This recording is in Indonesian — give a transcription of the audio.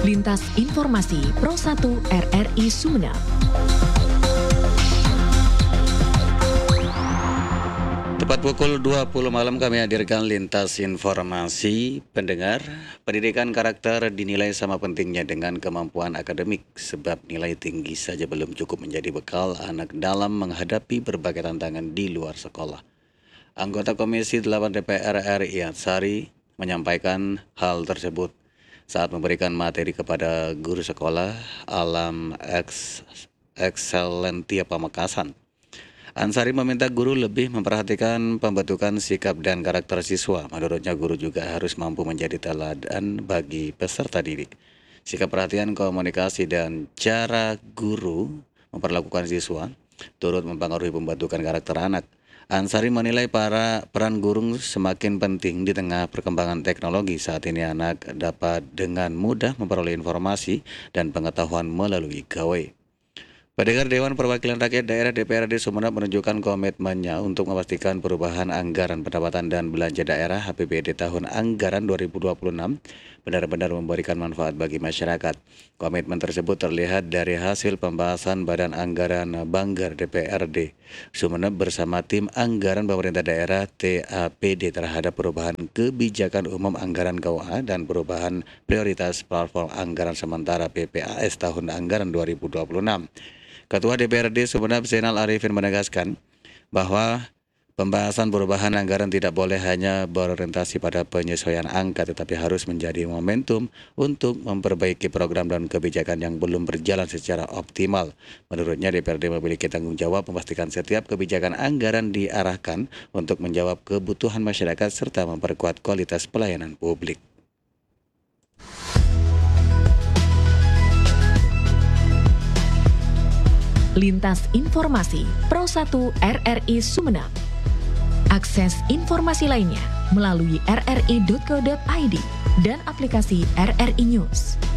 Lintas Informasi Pro 1 RRI Sumeneb. Tepat pukul 20 malam kami hadirkan Lintas Informasi. Pendengar, pendidikan karakter dinilai sama pentingnya dengan kemampuan akademik, sebab nilai tinggi saja belum cukup menjadi bekal anak dalam menghadapi berbagai tantangan di luar sekolah. Anggota Komisi 8 DPR RI Ansari menyampaikan hal tersebut saat memberikan materi kepada guru sekolah Alam Excellentia Pamekasan. Ansari meminta guru lebih memperhatikan pembentukan sikap dan karakter siswa. Menurutnya, guru juga harus mampu menjadi teladan bagi peserta didik. Sikap perhatian, komunikasi, dan cara guru memperlakukan siswa turut mempengaruhi pembentukan karakter anak. Ansari menilai peran guru semakin penting di tengah perkembangan teknologi. Saat ini anak dapat dengan mudah memperoleh informasi dan pengetahuan melalui gawai. Pendengar, Dewan Perwakilan Rakyat Daerah DPRD Sumeneb menunjukkan komitmennya untuk memastikan perubahan anggaran pendapatan dan belanja daerah APBD tahun anggaran 2026 benar-benar memberikan manfaat bagi masyarakat. Komitmen tersebut terlihat dari hasil pembahasan Badan Anggaran Banggar DPRD Sumeneb bersama tim anggaran pemerintah daerah TAPD terhadap perubahan kebijakan umum anggaran KUA dan perubahan prioritas platform anggaran sementara PPAS tahun anggaran 2026. Ketua DPRD Sumeneb Zainal Arifin menegaskan bahwa pembahasan perubahan anggaran tidak boleh hanya berorientasi pada penyesuaian angka, tetapi harus menjadi momentum untuk memperbaiki program dan kebijakan yang belum berjalan secara optimal. Menurutnya, DPRD memiliki tanggung jawab memastikan setiap kebijakan anggaran diarahkan untuk menjawab kebutuhan masyarakat serta memperkuat kualitas pelayanan publik. Lintas Informasi Pro 1 RRI Sumeneb. Akses informasi lainnya melalui rri.co.id dan aplikasi RRI News.